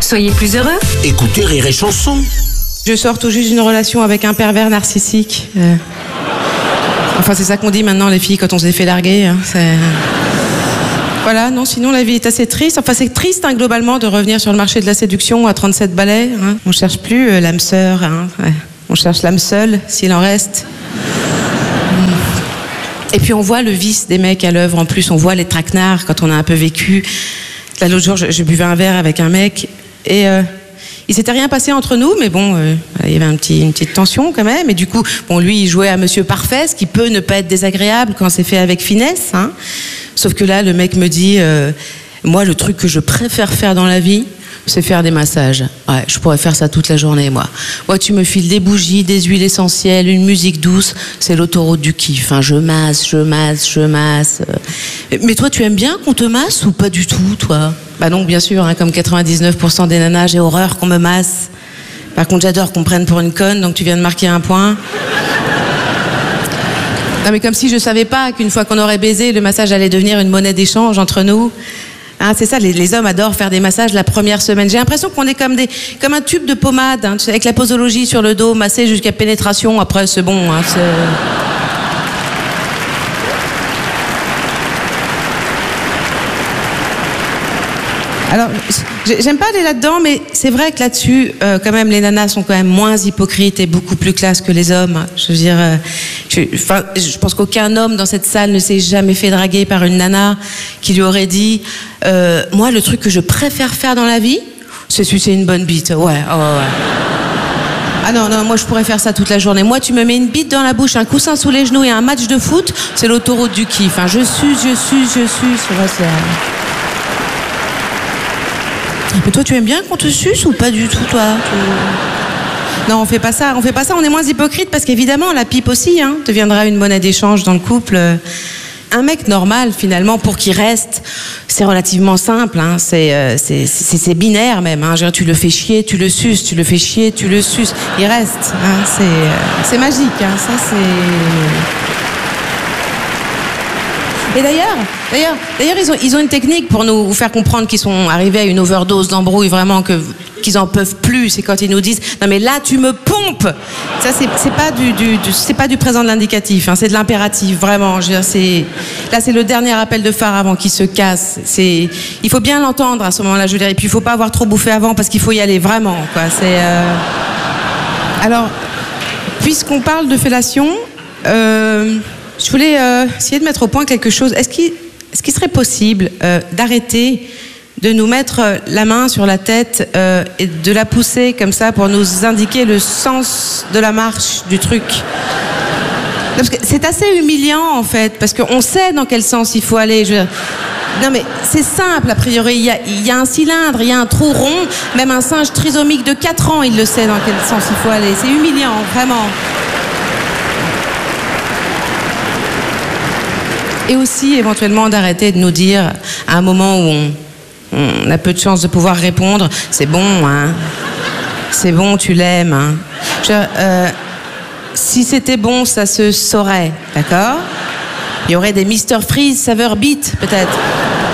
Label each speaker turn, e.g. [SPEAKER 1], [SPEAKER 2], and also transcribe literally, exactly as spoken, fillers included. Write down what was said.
[SPEAKER 1] Soyez plus heureux.
[SPEAKER 2] Écoutez Rire et Chanson.
[SPEAKER 3] Je sors tout juste d'une relation avec un pervers narcissique. Euh... Enfin, c'est ça qu'on dit maintenant, les filles, quand on s'est fait larguer. Hein. C'est... Voilà, non, sinon la vie est assez triste. Enfin, c'est triste, hein, globalement, de revenir sur le marché de la séduction à trente-sept balais. Hein. On cherche plus euh, l'âme sœur. Hein. Ouais. On cherche l'âme seule, s'il en reste. Et puis, on voit le vice des mecs à l'œuvre. En plus, on voit les traquenards quand on a un peu vécu. Là, l'autre jour, je, je buvais un verre avec un mec et... Euh, Il s'était rien passé entre nous, mais bon, euh, il y avait un petit, une petite tension quand même. Et du coup, bon, lui, il jouait à Monsieur Parfait, ce qui peut ne pas être désagréable quand c'est fait avec finesse. Hein. Sauf que là, le mec me dit, euh, moi, le truc que je préfère faire dans la vie, c'est faire des massages. Ouais, je pourrais faire ça toute la journée, moi. Moi, tu me files des bougies, des huiles essentielles, une musique douce, c'est l'autoroute du kiff. Hein. Je masse, je masse, je masse. Mais toi, tu aimes bien qu'on te masse ou pas du tout, toi ? Bah non, bien sûr, hein, comme quatre-vingt-dix-neuf pour cent des nanas, j'ai horreur qu'on me masse. Par contre, j'adore qu'on me prenne pour une conne, donc tu viens de marquer un point. Non, mais comme si je savais pas qu'une fois qu'on aurait baisé, le massage allait devenir une monnaie d'échange entre nous. Hein, c'est ça, les, les hommes adorent faire des massages la première semaine. J'ai l'impression qu'on est comme, des, comme un tube de pommade, hein, avec la posologie sur le dos, massé jusqu'à pénétration. Après, c'est bon. Hein, c'est... Alors, j'aime pas aller là-dedans, mais c'est vrai que là-dessus, euh, quand même, les nanas sont quand même moins hypocrites et beaucoup plus classe que les hommes. Je veux dire, euh, je, enfin, je pense qu'aucun homme dans cette salle ne s'est jamais fait draguer par une nana qui lui aurait dit euh, « Moi, le truc que je préfère faire dans la vie, c'est sucer une bonne bite. » Ouais, oh, ouais. Ah non, non, moi je pourrais faire ça toute la journée. Moi, tu me mets une bite dans la bouche, un coussin sous les genoux et un match de foot, c'est l'autoroute du kiff. Hein. Je suce, je suce, je suce. Ouais, c'est... Mais toi, tu aimes bien qu'on te suce ou pas du tout, toi ? Non, on fait pas ça, on fait pas ça, on est moins hypocrite parce qu'évidemment, la pipe aussi, hein, deviendra une monnaie d'échange dans le couple. Un mec normal, finalement, pour qu'il reste, c'est relativement simple, hein, c'est, euh, c'est, c'est, c'est binaire même. Hein, genre, tu le fais chier, tu le suces, tu le fais chier, tu le suces, il reste. Hein, c'est, euh, c'est magique, hein, ça c'est... Et d'ailleurs, d'ailleurs, d'ailleurs, ils ont, ils ont une technique pour nous faire comprendre qu'ils sont arrivés à une overdose d'embrouille, vraiment que qu'ils en peuvent plus. C'est quand ils nous disent non mais là tu me pompes. Ça c'est, c'est pas du, du, du c'est pas du présent de l'indicatif, hein, c'est de l'impératif vraiment. Je veux dire, c'est là c'est le dernier appel de phare avant qu'il se casse. C'est il faut bien l'entendre à ce moment-là. Je veux dire, et puis il faut pas avoir trop bouffé avant parce qu'il faut y aller vraiment. Quoi. C'est euh... alors puisqu'on parle de fellation. Euh... Je voulais euh, essayer de mettre au point quelque chose. Est-ce qu'il, est-ce qu'il serait possible euh, d'arrêter de nous mettre la main sur la tête euh, et de la pousser comme ça pour nous indiquer le sens de la marche du truc ? Parce que c'est assez humiliant en fait, parce qu'on sait dans quel sens il faut aller. Je veux dire, non mais c'est simple a priori, il y a, il y a un cylindre, il y a un trou rond, même un singe trisomique de quatre ans il le sait dans quel sens il faut aller. C'est humiliant, vraiment. Et aussi, éventuellement, d'arrêter de nous dire, à un moment où on, on a peu de chances de pouvoir répondre, c'est bon, hein. C'est bon, tu l'aimes, hein. Je, euh, si c'était bon, ça se saurait, d'accord ? Il y aurait des Mister Freeze saveur beat, peut-être.